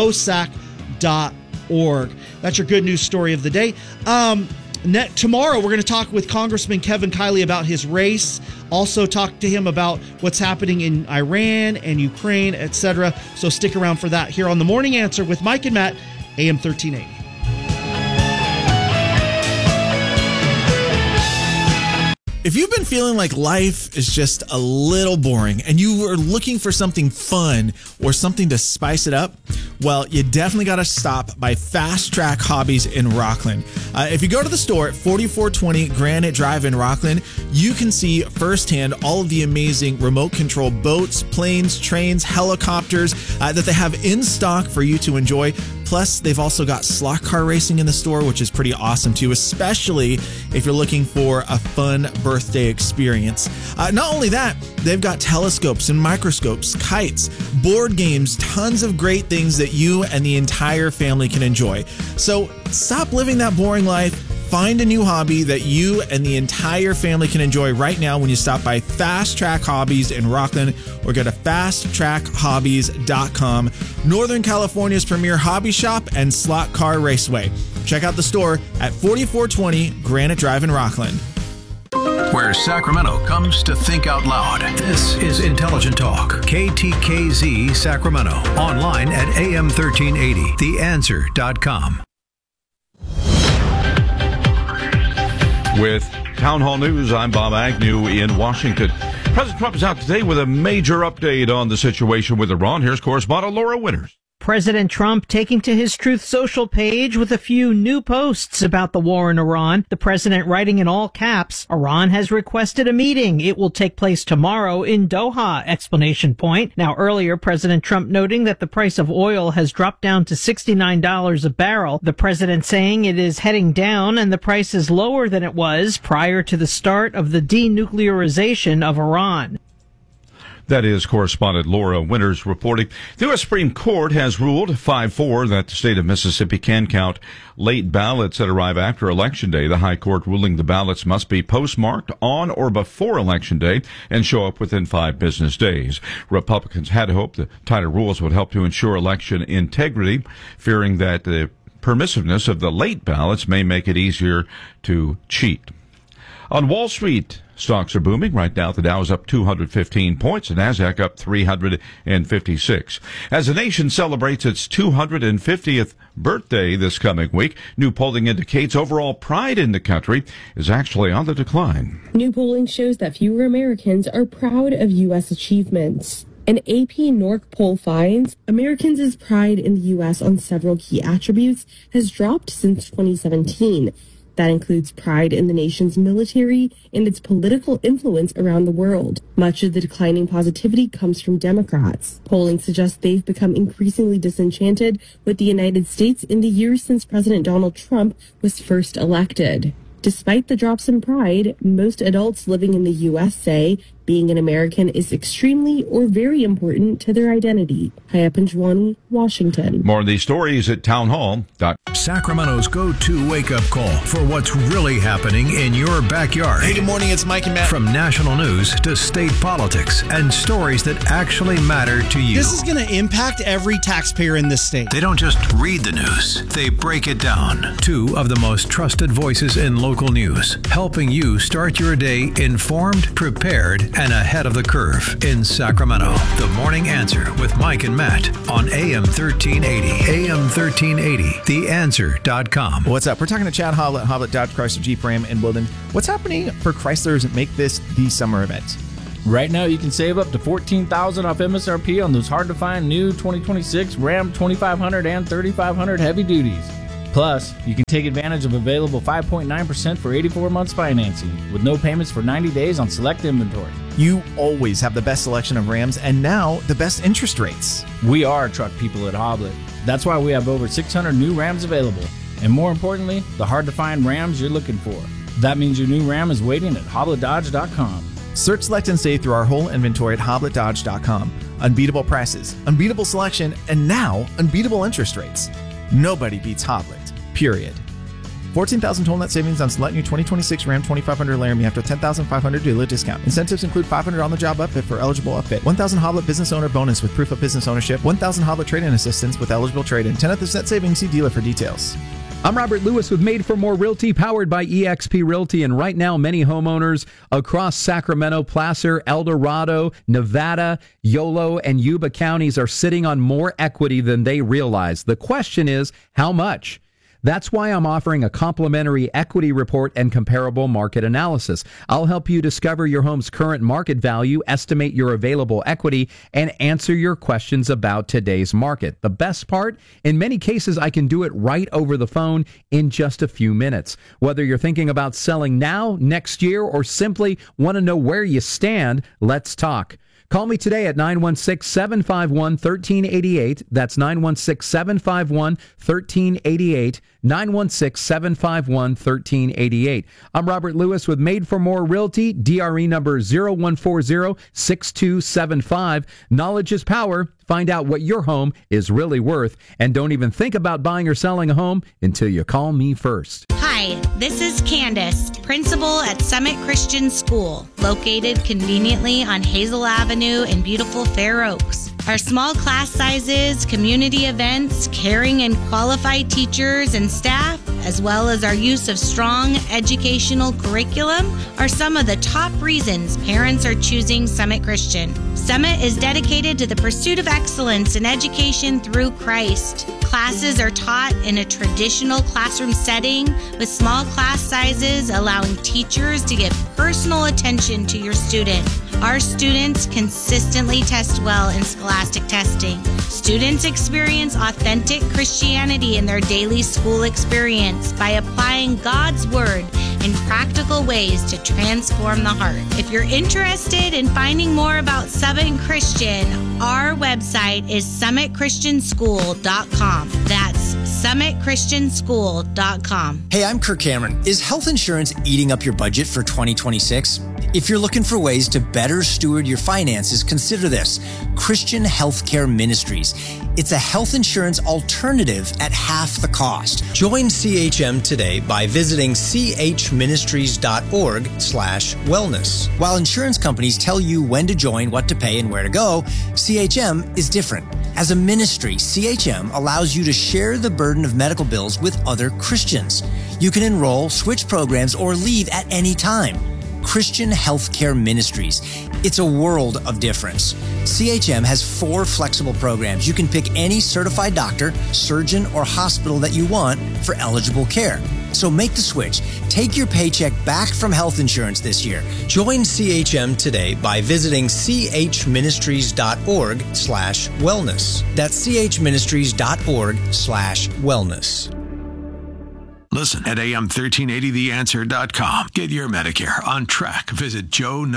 mosac.org. That's your good news story of the day. Tomorrow, we're going to talk with Congressman Kevin Kiley about his race. Also talk to him about what's happening in Iran and Ukraine, etc. So stick around for that here on The Morning Answer with Mike and Matt, AM 1380. If you've been feeling like life is just a little boring and you are looking for something fun or something to spice it up, well, you definitely got to stop by Fast Track Hobbies in Rockland. If you go to the store at 4420 Granite Drive in Rockland, you can see firsthand all of the amazing remote control boats, planes, trains, helicopters that they have in stock for you to enjoy. Plus, they've also got slot car racing in the store, which is pretty awesome too, especially if you're looking for a fun birthday experience. Not only that, they've got telescopes and microscopes, kites, board games, tons of great things that you and the entire family can enjoy. So stop living that boring life. Find a new hobby that you and the entire family can enjoy right now when you stop by Fast Track Hobbies in Rockland or go to fasttrackhobbies.com, Northern California's premier hobby shop and slot car raceway. Check out the store at 4420 Granite Drive in Rockland. Where Sacramento comes to think out loud. This is Intelligent Talk, KTKZ Sacramento. Online at AM1380, theanswer.com. With Town Hall News, I'm Bob Agnew in Washington. President Trump is out today with a major update on the situation with Iran. Here's correspondent Laura Winters. President Trump taking to his Truth Social page with a few new posts about the war in Iran. The president writing in all caps, Iran has requested a meeting. It will take place tomorrow in Doha, exclamation point. Now, earlier, President Trump noting that the price of oil has dropped down to $69 a barrel. The president saying it is heading down and the price is lower than it was prior to the start of the denuclearization of Iran. That is correspondent Laura Winters reporting. The U.S. Supreme Court has ruled 5-4 that the state of Mississippi can count late ballots that arrive after Election Day. The High Court ruling the ballots must be postmarked on or before Election Day and show up within 5 business days. Republicans had hoped the tighter rules would help to ensure election integrity, fearing that the permissiveness of the late ballots may make it easier to cheat. On Wall Street, stocks are booming. Right now, the Dow is up 215 points, the Nasdaq up 356. As the nation celebrates its 250th birthday this coming week, new polling indicates overall pride in the country is actually on the decline. New polling shows that fewer Americans are proud of U.S. achievements. An AP NORC poll finds Americans' pride in the U.S. on several key attributes has dropped since 2017. That includes pride in the nation's military and its political influence around the world. Much of the declining positivity comes from Democrats. Polling suggests they've become increasingly disenchanted with the United States in the years since President Donald Trump was first elected. Despite the drops in pride, most adults living in the U.S. say being an American is extremely or very important to their identity. Haya Panjwani, Washington. More of these stories at townhall.com. Sacramento's go-to wake-up call for what's really happening in your backyard. Hey, good morning. It's Mike and Matt. From national news to state politics and stories that actually matter to you. This is going to impact every taxpayer in this state. They don't just read the news, they break it down. Two of the most trusted voices in local news, helping you start your day informed, prepared, and ahead of the curve in Sacramento. The Morning Answer with Mike and Matt on AM 1380. AM 1380, theanswer.com. What's up? We're talking to Chad Hoblet, Hoblet Dodge Chrysler Jeep Ram in Woodland. What's happening for Chryslers that make this the summer event? Right now, you can save up to $14,000 off MSRP on those hard-to-find new 2026 Ram 2500 and 3500 heavy duties. Plus, you can take advantage of available 5.9% for 84 months financing with no payments for 90 days on select inventory. You always have the best selection of Rams and now the best interest rates. We are truck people at Hoblet. That's why we have over 600 new Rams available. And more importantly, the hard-to-find Rams you're looking for. That means your new Ram is waiting at HobletDodge.com. Search, select, and save through our whole inventory at HobletDodge.com. Unbeatable prices, unbeatable selection, and now unbeatable interest rates. Nobody beats Hoblet, period. 14,000 total net savings on select new 2026 Ram 2500 Laramie after $10,500 dealer discount. Incentives include $500 on the job upfit for eligible upfit, $1,000 Hoblet business owner bonus with proof of business ownership, $1,000 Hoblet trade-in assistance with eligible trade-in. 10% savings. See dealer for details. I'm Robert Lewis with Made for More Realty, powered by eXp Realty. And right now, many homeowners across Sacramento, Placer, El Dorado, Nevada, Yolo, and Yuba counties are sitting on more equity than they realize. The question is, how much? That's why I'm offering a complimentary equity report and comparable market analysis. I'll help you discover your home's current market value, estimate your available equity, and answer your questions about today's market. The best part, in many cases, I can do it right over the phone in just a few minutes. Whether you're thinking about selling now, next year, or simply want to know where you stand, let's talk. Call me today at 916-751-1388. That's 916-751-1388. 916-751-1388. I'm Robert Lewis with Made for More Realty, DRE number 0140-6275. Knowledge is power. Find out what your home is really worth. And don't even think about buying or selling a home until you call me first. Hi, this is Candace, principal at Summit Christian School, located conveniently on Hazel Avenue in beautiful Fair Oaks. Our small class sizes, community events, caring and qualified teachers and staff, as well as our use of strong educational curriculum, are some of the top reasons parents are choosing Summit Christian. Summit is dedicated to the pursuit of excellence in education through Christ. Classes are taught in a traditional classroom setting with small class sizes, allowing teachers to give personal attention to your student. Our students consistently test well in scholastic testing. Students experience authentic Christianity in their daily school experience by applying God's Word in practical ways to transform the heart. If you're interested in finding more about Summit Christian, our website is summitchristianschool.com. That's summitchristianschool.com. Hey, I'm Kirk Cameron. Is health insurance eating up your budget for 2026? If you're looking for ways to better steward your finances, consider this: Christian Healthcare Ministries. It's a health insurance alternative at half the cost. Join CHM today by visiting chministries.org/wellness. While insurance companies tell you when to join, what to pay, and where to go, CHM is different. As a ministry, CHM allows you to share the burden of medical bills with other Christians. You can enroll, switch programs, or leave at any time. Christian Healthcare Ministries. It's a world of difference. CHM has 4 flexible programs. You can pick any certified doctor, surgeon, or hospital that you want for eligible care. So make the switch. Take your paycheck back from health insurance this year. Join CHM today by visiting chministries.org/wellness. That's chministries.org/wellness. Listen at am1380theanswer.com. Get your Medicare on track. Visit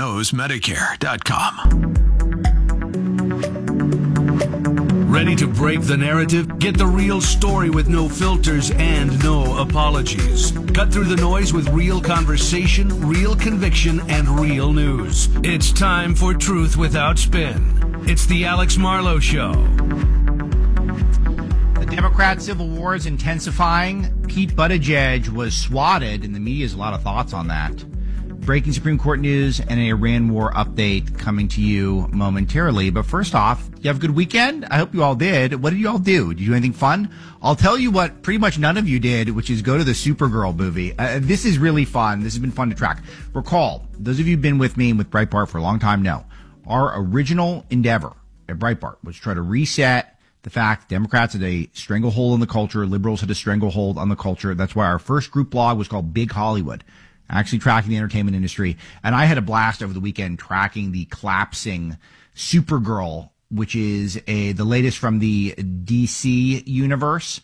joeknowsmedicare.com. Ready to break the narrative? Get the real story with no filters and no apologies. Cut through the noise with real conversation, real conviction, and real news. It's time for Truth Without Spin. It's the Alex Marlowe Show. The Democrat civil war is intensifying. Pete Buttigieg was swatted, and the media has a lot of thoughts on that. Breaking Supreme Court news and an Iran war update coming to you momentarily. But first off, you have a good weekend? I hope you all did. What did you all do? Did you do anything fun? I'll tell you what pretty much none of you did, which is go to the Supergirl movie. This is really fun. This has been fun to track. Recall, those of you who've been with me and with Breitbart for a long time know, our original endeavor at Breitbart was to try to reset the fact Democrats had a stranglehold on the culture, liberals had a stranglehold on the culture. That's why our first group blog was called Big Hollywood, actually tracking the entertainment industry. And I had a blast over the weekend tracking the collapsing Supergirl, which is the latest from the DC universe.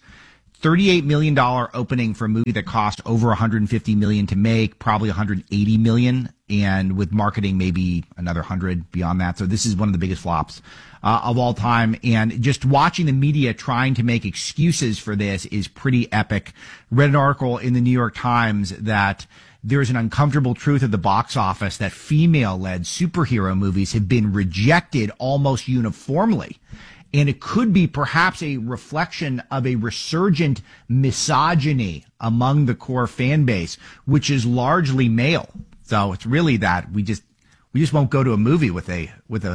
$38 million opening for a movie that cost over $150 million to make, probably $180 million, and with marketing maybe another 100 beyond that. So this is one of the biggest flops of all time. And just watching the media trying to make excuses for this is pretty epic. Read an article in the New York Times that there's an uncomfortable truth at the box office that female-led superhero movies have been rejected almost uniformly. And it could be perhaps a reflection of a resurgent misogyny among the core fan base, which is largely male. So it's really that we just won't go to a movie with a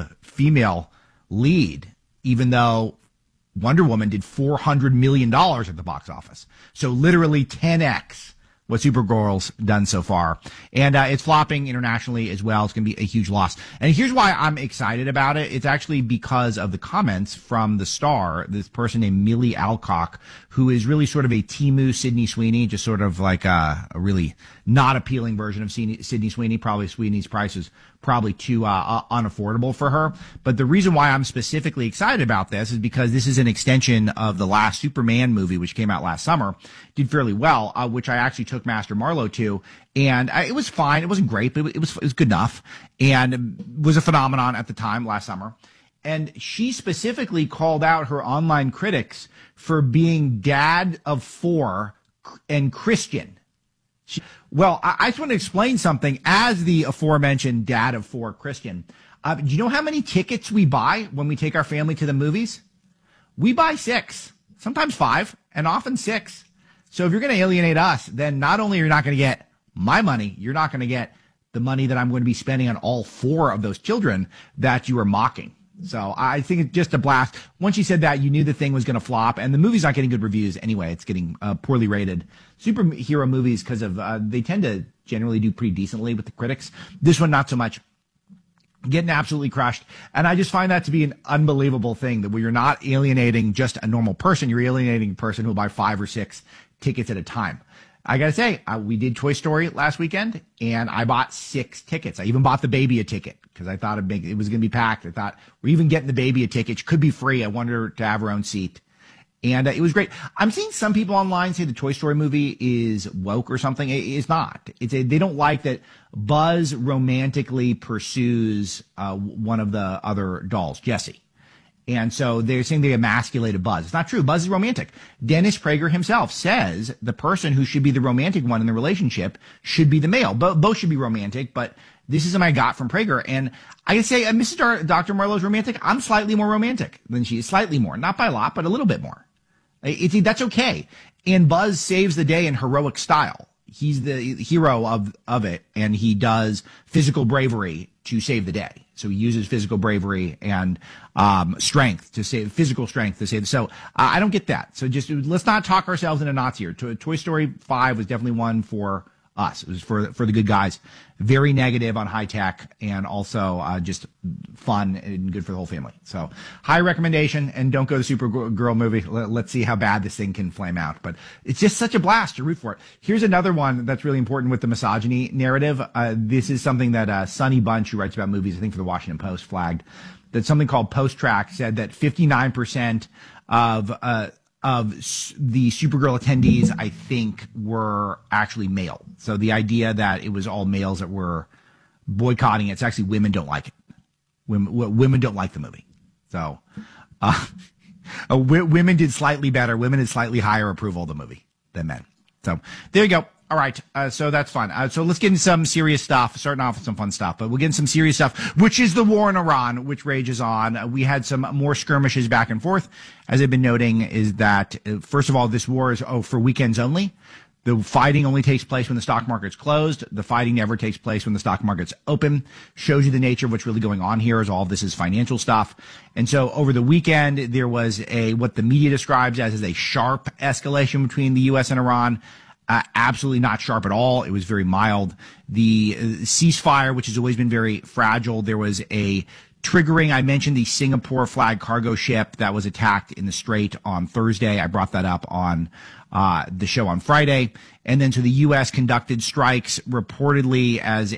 female lead, even though Wonder Woman did $400 million at the box office. So literally 10x what Supergirl's done so far. And it's flopping internationally as well. It's going to be a huge loss. And here's why I'm excited about it. It's actually because of the comments from the star, this person named Millie Alcock, who is really sort of a Temu Sydney Sweeney, just sort of like a really not appealing version of Sydney Sweeney. Probably Sweeney's price is probably too unaffordable for her. But the reason why I'm specifically excited about this is because this is an extension of the last Superman movie, which came out last summer, did fairly well, which I actually took Master Marlowe to. And it was fine. It wasn't great, but it was good enough, and was a phenomenon at the time last summer. And she specifically called out her online critics for being dad of 4 and Christian. Well, I just want to explain something as the aforementioned dad of 4 Christian. Do you know how many tickets we buy when we take our family to the movies? We buy 6, sometimes 5, and often 6. So if you're going to alienate us, then not only are you not going to get my money, you're not going to get the money that I'm going to be spending on all 4 of those children that you are mocking. So I think it's just a blast. Once you said that, you knew the thing was going to flop, and the movie's not getting good reviews anyway. It's getting poorly rated. Superhero movies, because of they tend to generally do pretty decently with the critics. This one, not so much. Getting absolutely crushed. And I just find that to be an unbelievable thing, that where you're not alienating just a normal person, you're alienating a person who will buy 5 or 6 tickets at a time. I got to say, we did Toy Story last weekend, and I bought 6 tickets. I even bought the baby a ticket because I thought it was going to be packed. I thought, we're even getting the baby a ticket. She could be free. I wanted her to have her own seat. And it was great. I'm seeing some people online say the Toy Story movie is woke or something. It's not. They don't like that Buzz romantically pursues one of the other dolls, Jessie. And so they're saying they emasculated Buzz. It's not true. Buzz is romantic. Dennis Prager himself says the person who should be the romantic one in the relationship should be the male. Both should be romantic, but this is something I got from Prager. And I can say Mrs. Dr. Marlowe's romantic. I'm slightly more romantic than she is. Slightly more. Not by a lot, but a little bit more. That's okay. And Buzz saves the day in heroic style. He's the hero of it, and he does physical bravery to save the day. So he uses physical bravery and strength to save physical strength to save. So I don't get that. So just let's not talk ourselves into knots here. Toy Story 5 was definitely one for us. It was for the good guys. Very negative on high tech, and also just fun and good for the whole family. So high recommendation, and don't go to the Supergirl movie. Let's see how bad this thing can flame out. But it's just such a blast to root for it. Here's another one that's really important with the misogyny narrative. This is something that Sonny Bunch, who writes about movies, I think for the Washington Post, flagged. That something called Post Track said that 59% of of the Supergirl attendees, I think, were actually male. So the idea that it was all males that were boycotting it's actually women don't like it. Women don't like the movie. So women did slightly better. Women had slightly higher approval of the movie than men. So there you go. All right. So that's fun. So let's get into some serious stuff, starting off with some fun stuff, but we'll get into some serious stuff, which is the war in Iran, which rages on. We had some more skirmishes back and forth. As I've been noting, is that, first of all, this war is for weekends only. The fighting only takes place when the stock market's closed. The fighting never takes place when the stock market's open. Shows you the nature of what's really going on here, is all of this is financial stuff. And so over the weekend, there was what the media describes as a sharp escalation between the U.S. and Iran. Absolutely not sharp at all. It was very mild. The ceasefire, which has always been very fragile, there was a triggering. I mentioned the Singapore flag cargo ship that was attacked in the Strait on Thursday. I brought that up on the show on Friday. And then so the U.S. conducted strikes reportedly as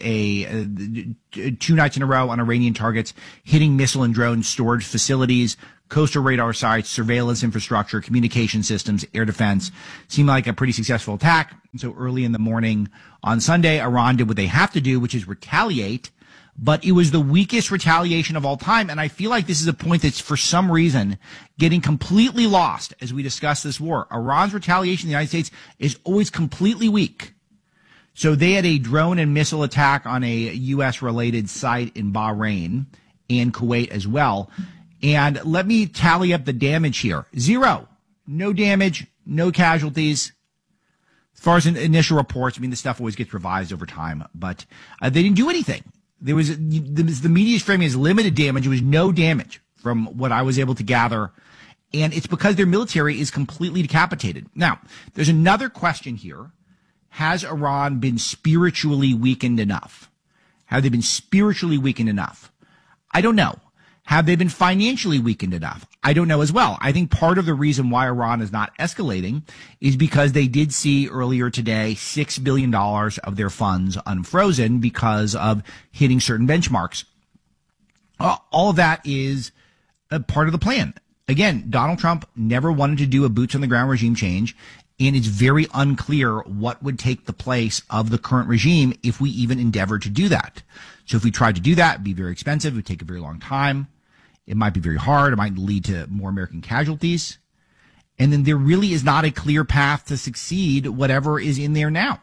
2 nights in a row on Iranian targets, hitting missile and drone storage facilities, coastal radar sites, surveillance infrastructure, communication systems, air defense. Seemed like a pretty successful attack. And so early in the morning on Sunday, Iran did what they have to do, which is retaliate. But it was the weakest retaliation of all time. And I feel like this is a point that's, for some reason, getting completely lost as we discuss this war. Iran's retaliation in the United States is always completely weak. So they had a drone and missile attack on a U.S.-related site in Bahrain and Kuwait as well. And let me tally up the damage here. 0. No damage, no casualties. As far as initial reports, I mean, this stuff always gets revised over time. But they didn't do anything. There was the media's framing as limited damage. It was no damage from what I was able to gather. And it's because their military is completely decapitated. Now, there's another question here. Has Iran been spiritually weakened enough? Have they been spiritually weakened enough? I don't know. Have they been financially weakened enough? I don't know as well. I think part of the reason why Iran is not escalating is because they did see earlier today $6 billion of their funds unfrozen because of hitting certain benchmarks. All of that is a part of the plan. Again, Donald Trump never wanted to do a boots on the ground regime change, and it's very unclear what would take the place of the current regime if we even endeavored to do that. So if we tried to do that, it'd be very expensive. It would take a very long time. It might be very hard. It might lead to more American casualties. And then there really is not a clear path to succeed whatever is in there now.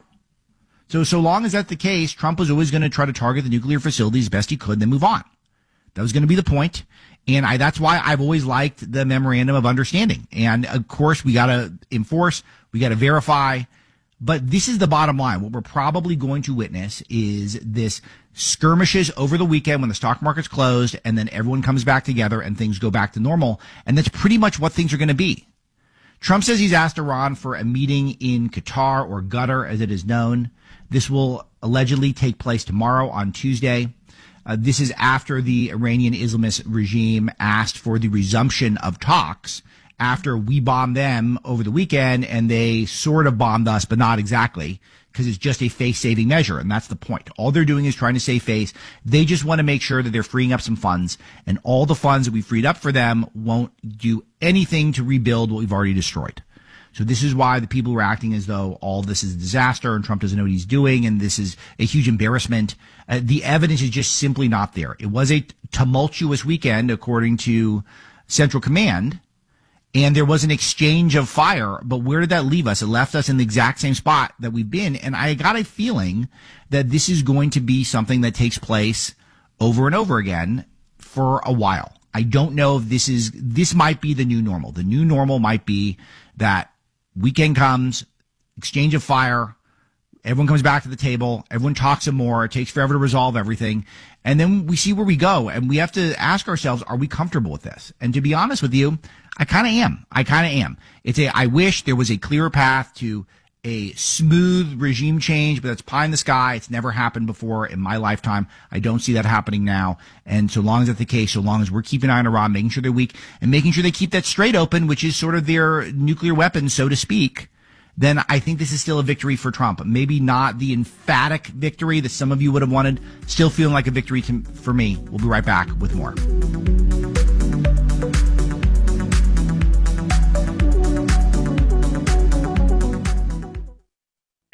So long as that's the case, Trump was always going to try to target the nuclear facilities as best he could and then move on. That was going to be the point. And that's why I've always liked the memorandum of understanding. And of course, we got to enforce, we got to verify. But this is the bottom line. What we're probably going to witness is this skirmishes over the weekend when the stock market's closed, and then everyone comes back together and things go back to normal. And that's pretty much what things are going to be. Trump says he's asked Iran for a meeting in Qatar, or Qatar as it is known. This will allegedly take place tomorrow on Tuesday. This is after the Iranian Islamist regime asked for the resumption of talks after we bombed them over the weekend, and they sort of bombed us, but not exactly, because it's just a face-saving measure, and that's the point. All they're doing is trying to save face. They just want to make sure that they're freeing up some funds, and all the funds that we freed up for them won't do anything to rebuild what we've already destroyed. So this is why the people who are acting as though all this is a disaster and Trump doesn't know what he's doing and this is a huge embarrassment. The evidence is just simply not there. It was a tumultuous weekend, according to Central Command, and there was an exchange of fire, but where did that leave us? It left us in the exact same spot that we've been, and I got a feeling that this is going to be something that takes place over and over again for a while. I don't know if this might be the new normal. The new normal might be that weekend comes, exchange of fire, everyone comes back to the table, everyone talks some more, it takes forever to resolve everything, and then we see where we go, and we have to ask ourselves, are we comfortable with this? And to be honest with you, I kind of am. I wish there was a clearer path to a smooth regime change, but that's pie in the sky. It's never happened before in my lifetime. I don't see that happening now. And so long as that's the case, so long as we're keeping an eye on Iran, making sure they're weak, and making sure they keep that strait open, which is sort of their nuclear weapon, so to speak, then I think this is still a victory for Trump. Maybe not the emphatic victory that some of you would have wanted, still feeling like a victory for me. We'll be right back with more.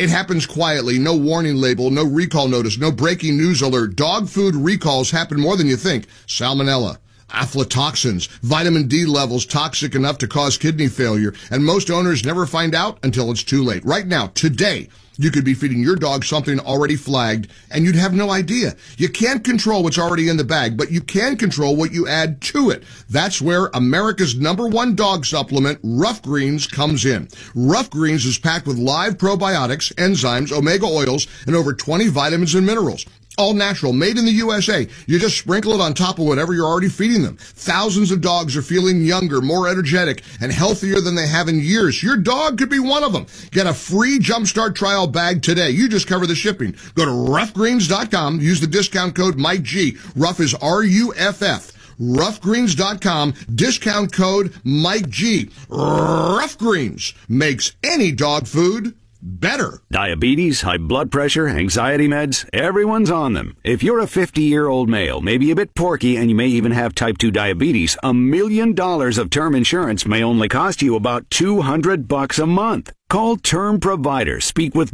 It happens quietly, no warning label, no recall notice, no breaking news alert. Dog food recalls happen more than you think. Salmonella, aflatoxins, vitamin D levels toxic enough to cause kidney failure, and most owners never find out until it's too late. Right now, today, you could be feeding your dog something already flagged, and you'd have no idea. You can't control what's already in the bag, but you can control what you add to it. That's where America's #1 dog supplement, Rough Greens, comes in. Rough Greens is packed with live probiotics, enzymes, omega oils, and over 20 vitamins and minerals. All natural, made in the USA. You just sprinkle it on top of whatever you're already feeding them. Thousands of dogs are feeling younger, more energetic, and healthier than they have in years. Your dog could be one of them. Get a free Jumpstart trial bag today. You just cover the shipping. Go to roughgreens.com. Use the discount code Mike G. Rough is RUFF. Roughgreens.com. Discount code Mike G. Rough Greens makes any dog food better. Diabetes, high blood pressure, anxiety meds, everyone's on them. If you're a 50-year-old male, maybe a bit porky, and you may even have type 2 diabetes, $1 million of term insurance may only cost you about $200 a month. Call Term Provider. Speak with